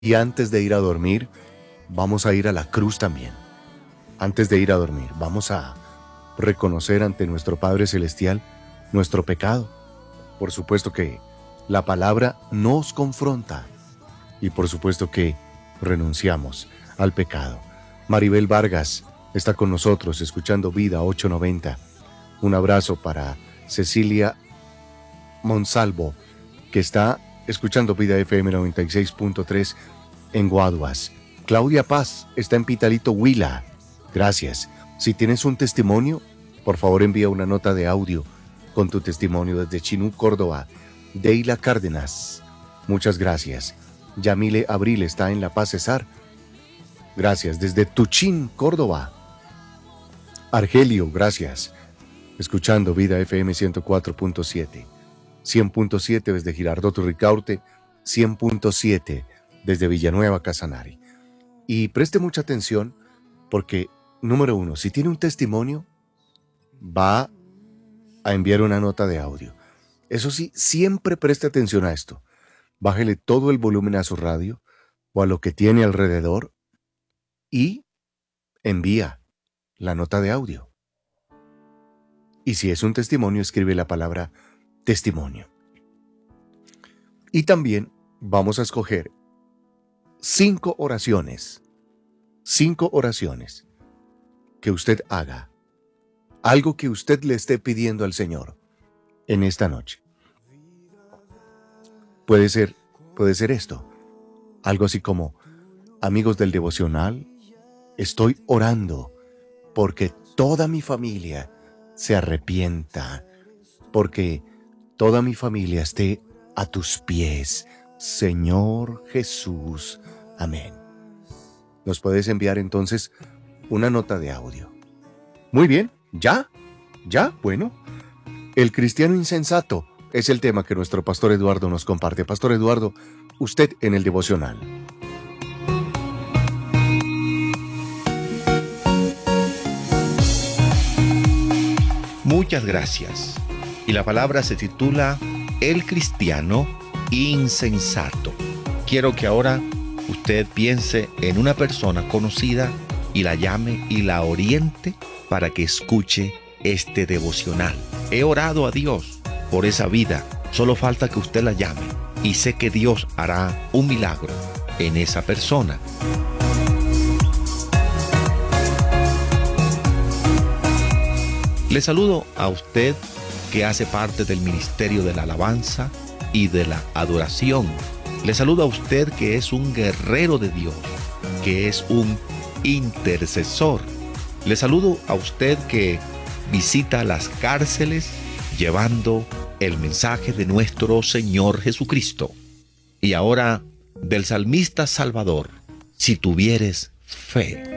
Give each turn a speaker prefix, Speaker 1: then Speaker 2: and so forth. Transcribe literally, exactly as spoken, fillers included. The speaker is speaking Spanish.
Speaker 1: Y antes de ir a dormir, vamos a ir a la cruz también. Antes de ir a dormir, vamos a reconocer ante nuestro Padre Celestial nuestro pecado. Por supuesto que la palabra nos confronta y por supuesto que renunciamos al pecado. Maribel Vargas está con nosotros escuchando Vida ochocientos noventa. Un abrazo para Cecilia Monsalvo, que está escuchando Vida F M noventa y seis punto tres en Guaduas. Claudia Paz está en Pitalito, Huila. Gracias. Si tienes un testimonio, por favor envía una nota de audio con tu testimonio desde Chinú, Córdoba. Deila Cárdenas, muchas gracias. Yamile Abril está en La Paz, Cesar. Gracias. Desde Tuchín, Córdoba. Argelio, gracias. Escuchando Vida F M ciento cuatro punto siete. cien punto siete desde Girardot Ricaurte, cien punto siete desde Villanueva, Casanare. Y preste mucha atención porque, número uno, si tiene un testimonio, va a enviar una nota de audio. Eso sí, siempre preste atención a esto. Bájele todo el volumen a su radio o a lo que tiene alrededor y envía la nota de audio. Y si es un testimonio, escribe la palabra testimonio. Y también vamos a escoger cinco oraciones, cinco oraciones que usted haga, algo que usted le esté pidiendo al Señor en esta noche. Puede ser, puede ser esto, algo así como: amigos del devocional, estoy orando porque toda mi familia se arrepienta, porque toda mi familia esté a tus pies, Señor Jesús. Amén. Nos puedes enviar entonces una nota de audio. Muy bien, ¿ya? ¿Ya? Bueno. El cristiano insensato es el tema que nuestro pastor Eduardo nos comparte. Pastor Eduardo, usted en el devocional.
Speaker 2: Muchas gracias. Y la palabra se titula El cristiano insensato. Quiero que ahora usted piense en una persona conocida y la llame y la oriente para que escuche este devocional. He orado a Dios por esa vida. Solo falta que usted la llame y sé que Dios hará un milagro en esa persona. Le saludo a usted que hace parte del ministerio de la alabanza y de la adoración. Le saludo a usted que es un guerrero de Dios, que es un intercesor. Le saludo a usted que visita las cárceles llevando el mensaje de nuestro Señor Jesucristo. Y ahora, del salmista Salvador: si tuvieres fe.